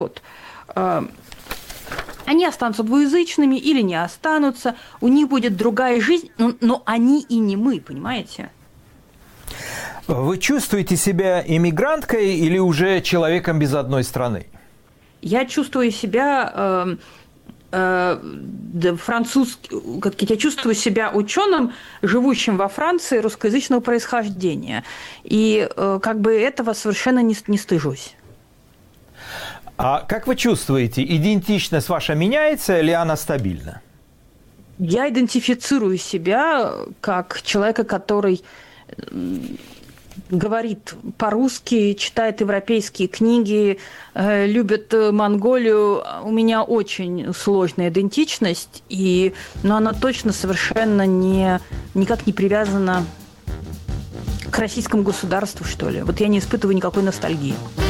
Они останутся двуязычными или не останутся, у них будет другая жизнь, но они и не мы, понимаете? Вы чувствуете себя иммигранткой или уже человеком без одной страны? Я чувствую себя я чувствую себя ученым, живущим во Франции русскоязычного происхождения. И этого совершенно не стыжусь. А как вы чувствуете, идентичность ваша меняется или она стабильна? Я идентифицирую себя как человека, который говорит по-русски, читает европейские книги, любит Монголию. У меня очень сложная идентичность, но она точно совершенно никак не привязана к российскому государству, что ли. Вот я не испытываю никакой ностальгии.